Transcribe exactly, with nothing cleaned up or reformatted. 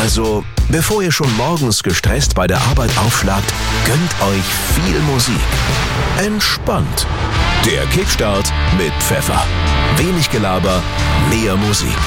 Also, bevor ihr schon morgens gestresst bei der Arbeit aufschlagt, gönnt euch viel Musik. Entspannt. Der Kickstart mit Pfeffer. Wenig Gelaber, mehr Musik.